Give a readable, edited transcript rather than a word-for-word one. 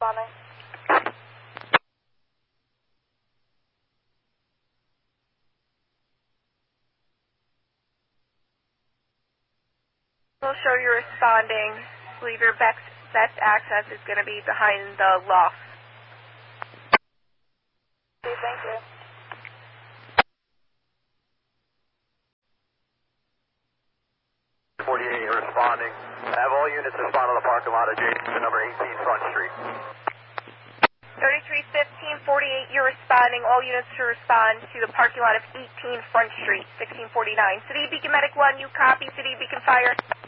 responding. We'll show you responding. I believe your best access is going to be behind the loft. Okay, thank you. Responding. Have all units respond to the parking lot adjacent to number 18 Front Street. 3315, 48, you're responding. All units to respond to the parking lot of 18 Front Street, 1649. City Beacon Medic 1, you copy. City Beacon Fire.